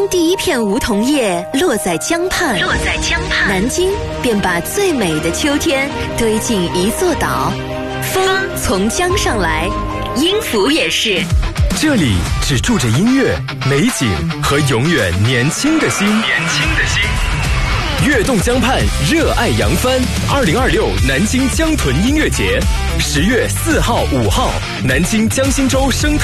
第一片梧桐叶落在江畔，南京便把最美的秋天堆进一座岛。风从江上来，音符也是。 这里只住着音乐、美景和永远年轻的心。跃动江畔，热爱扬帆。2026南京江豚音乐节，10月4号、5号，南京江心洲生态